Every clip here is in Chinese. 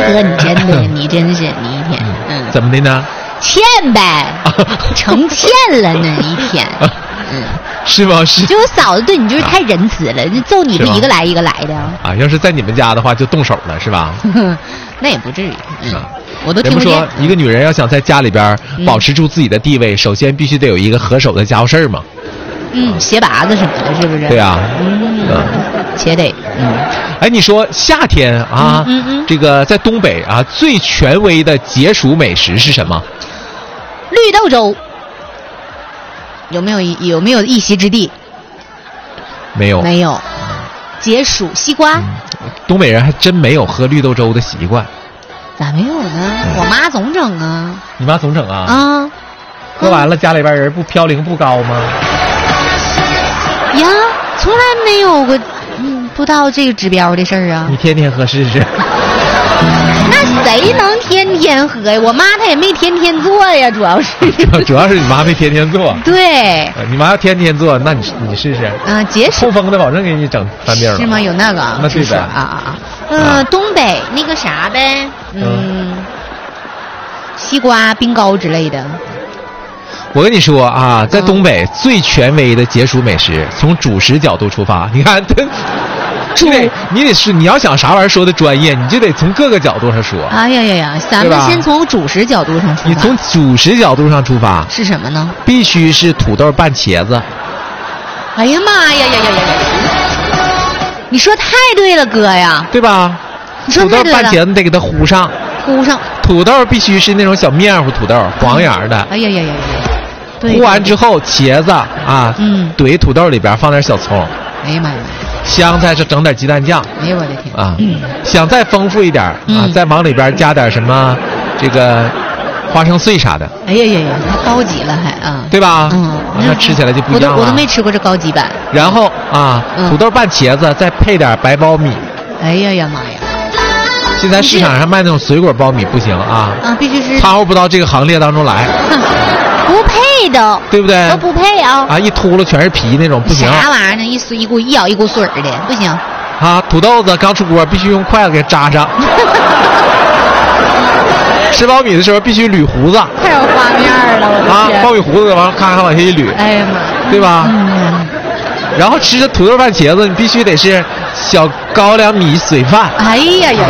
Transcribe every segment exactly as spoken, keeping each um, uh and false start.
哥，你真的，你真是你一天，嗯， 怎么的呢？ 欠呗，成欠了那一天，嗯， 是吗？是。 就我嫂子对你就是太仁慈了，就揍你不一个来一个来的啊！要是在你们家的话，就动手了，是吧？ 那也不至于，嗯， 啊、 我都听不说， 嗯、 一个女人要想在家里边保持住自己的地位，嗯、首先必须得有一个合手的家伙事儿嘛。 嗯，鞋拔子什么的，是不是？ 对啊， 嗯，嗯且得，嗯。 哎，你说夏天啊， 嗯嗯嗯、 这个在东北啊，最权威的解暑美食是什么？ 绿豆粥。有没有有没有一席之地？ 没有， 没有。解暑西瓜、嗯， 东北人还真没有喝绿豆粥的习惯。 咋没有呢？嗯、我妈总整啊。 你妈总整啊？ 啊。 喝完了，家里边人不飘零不高吗？ 呀，从来没有过，嗯，不到这个指标的事儿啊。 你天天喝试试。 那谁能天天喝呀？我妈她也没天天做呀，主要是。 主要是你妈没天天做。 对。 呃、你妈要天天做，那你你试试。 嗯、呃，解暑。 痛风的保证给你整翻病了。 是吗？有那个？ 那对呗。 啊啊啊！嗯、呃，东北那个啥呗，嗯，嗯西瓜、冰糕之类的。 我跟你说啊，在东北、嗯、最权威的解暑美食，从主食角度出发，你看。你得，你得是你要想啥玩意儿说的专业，你就得从各个角度上说。 哎呀呀呀，咱们先从主食角度上出发。 你从主食角度上出发是什么呢？ 必须是土豆拌茄子。 哎呀妈呀呀呀呀呀！你说太对了，哥呀， 对吧？ 你说土豆拌茄子你得给它糊上， 糊上。 土豆必须是那种小面糊土豆，黄芽的。 哎呀呀呀呀！ 糊完之后，茄子啊， 嗯， 怼土豆里边放点小葱。 哎呀妈呀！ 香菜是整点鸡蛋酱。 哎呦我的天啊！ 嗯、 想再丰富一点啊、 嗯， 再往里边加点什么，这个花生碎啥的。 哎呀呀呀，太高级了还啊！ 对吧？ 嗯， 那吃起来就不一样了。 我都我都没吃过这高级版。 然后啊，嗯、土豆拌茄子，再配点白苞米。 哎呀呀妈呀！ 现在市场上卖那种水果苞米不行啊。 啊，必须是。 掺和不到这个行列当中来。 不配的， 对不对？ 都不配啊！ 啊，一秃噜全是皮那种不行。 啥玩意儿呢？一水一股一咬一股水的，不行。 啊，土豆子刚出锅，必须用筷子给扎上。吃苞米的时候必须捋胡子。 太有画面了，我啊，苞米胡子往咔咔往下一捋。 哎呀妈， 对吧？ 嗯。 然后吃着土豆拌茄子，你必须得是小高粱米水饭。 哎呀呀！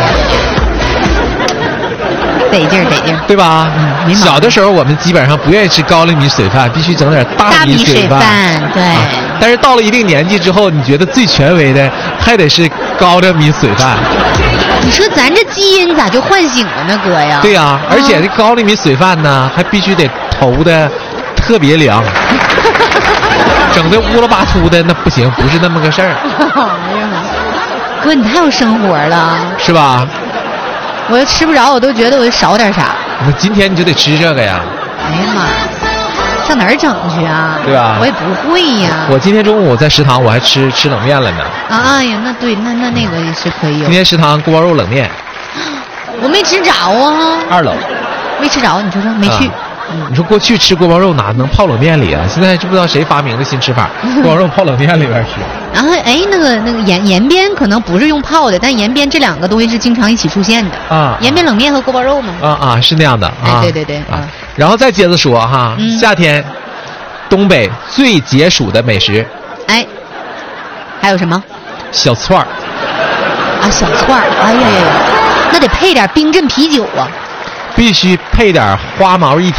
得劲儿，得劲儿， 对吧？ 嗯， 小的时候我们基本上不愿意吃高粱米水饭，必须整点大米水饭。对、啊。 但是到了一定年纪之后，你觉得最权威的还得是高粱米水饭。 你说咱这基因咋就唤醒了呢，哥呀？ 对呀、啊，而且这高粱米水饭呢，还必须得投的特别凉，整的乌了巴秃的那不行，不是那么个事儿。 哎呀，哥，你太有生活了， 是吧？ 我要吃不着，我都觉得我少点啥。 那今天你就得吃这个呀！ 哎呀妈，上哪儿整去啊？ 对吧？ 我也不会呀。 我今天中午在食堂我还吃吃冷面了呢。 啊呀，那对，那那那个也是可以有。 今天食堂锅包肉冷面。 我没吃着啊。 二楼。 没吃着，你说说没去。 啊嗯、你说过去吃锅包肉哪能泡冷面里啊？现在就不知道谁发明的新吃法，锅包肉泡冷面里边吃。 然后哎，那个那个延延边可能不是用泡的，但延边这两个东西是经常一起出现的啊。 延边冷面和锅包肉嘛。 啊啊，是那样的啊。 哎、对对对啊。 然后再接着说哈， 嗯、 夏天东北最解暑的美食， 哎，还有什么？ 小串儿。 啊，小串儿，哎呀呀呀，那得配点冰镇啤酒啊。 必须配点花毛一体。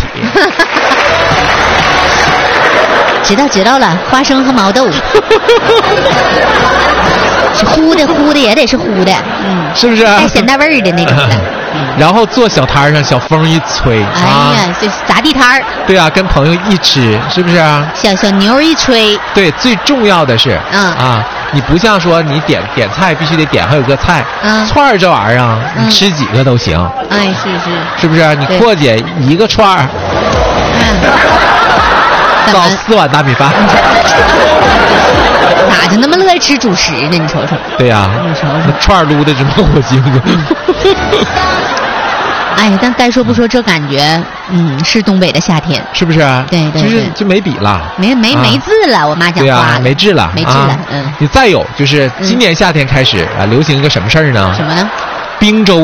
知道知道了，花生和毛豆。是糊的糊的也得是糊的，嗯， 是不是？ 带咸淡味儿的那种的。 嗯、然后坐小摊上，小风一吹， 哎呀，就砸地摊儿。 对啊，跟朋友一吃，是不是啊？ 小小牛一吹。 对，最重要的是， 嗯啊，你不像说你点点菜必须得点还有个菜， 嗯， 串儿这玩意儿啊， 嗯、 你吃几个都行。 哎，是是。 是不是？你阔姐一个串儿， 嗯， 造四碗大米饭。 哪就那么乐意吃主食呢？你瞅瞅。 对呀、啊， 你瞅瞅， 那串儿撸的直冒火星子。 哎，但该说不说，这感觉，嗯，是东北的夏天， 是不是？ 对对对， 就是就没比了， 没没没字了。啊、我妈讲话对呀、啊，没治了， 没治了。 啊、 嗯， 你再有就是今年夏天开始啊，流行一个什么事儿呢？ 什么呢？ 冰粥。